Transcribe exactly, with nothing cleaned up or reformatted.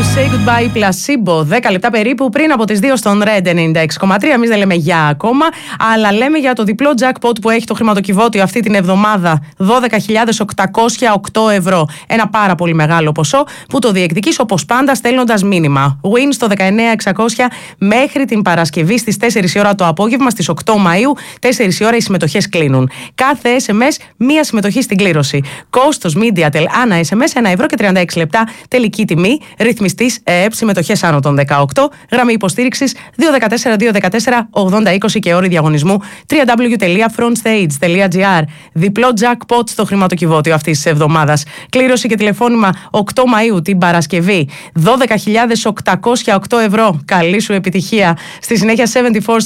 Say Goodbye Placebo. δέκα λεπτά περίπου πριν από τις δύο στον Red ενενήντα έξι κόμμα τρία. Εμείς δεν λέμε για ακόμα, αλλά λέμε για το διπλό jackpot που έχει το χρηματοκιβώτιο αυτή την εβδομάδα. δώδεκα χιλιάδες οκτακόσια οκτώ ευρώ. Ένα πάρα πολύ μεγάλο ποσό που το διεκδικείς όπως πάντα στέλνοντας μήνυμα. Win στο δεκαεννέα εξακόσια μέχρι την Παρασκευή στις τέσσερις η ώρα το απόγευμα, στις οκτώ Μαΐου. τέσσερις η ώρα οι συμμετοχές κλείνουν. Κάθε ες εμ ες μία συμμετοχή στην κλήρωση. Κόστος MediaTel ανά ες εμ ες ένα ευρώ και τριάντα έξι λεπτά. Τελική τιμή. Ρυθμιστής ΕΕΠ, συμμετοχές άνω των δεκαοκτώ, γραμμή υποστήριξης δύο ένα τέσσερα δύο ένα τέσσερα ογδόντα είκοσι και όροι διαγωνισμού double-u double-u double-u τελεία frontstage τελεία gr. Διπλό jackpot στο χρηματοκιβώτιο αυτής της εβδομάδας. Κλήρωση και τηλεφώνημα οκτώ Μαΐου την Παρασκευή. δώδεκα χιλιάδες οκτακόσια οκτώ ευρώ. Καλή σου επιτυχία. Στη συνέχεια εβδομήντα τέσσερα